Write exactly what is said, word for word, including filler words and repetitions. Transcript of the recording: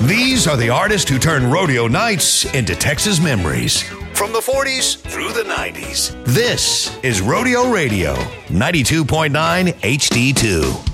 These are the artists who turned rodeo nights into Texas memories. From the forties through the nineties. This is Rodeo Radio, ninety-two point nine H D two.